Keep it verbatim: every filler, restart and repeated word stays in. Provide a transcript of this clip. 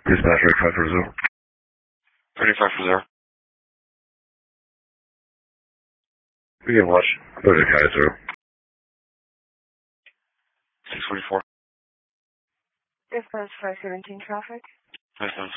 Dispatch rate five four zero. thirty-five for zero. We can watch. Go to Kaiser. six forty-four. Dispatch five seventeen traffic. five seven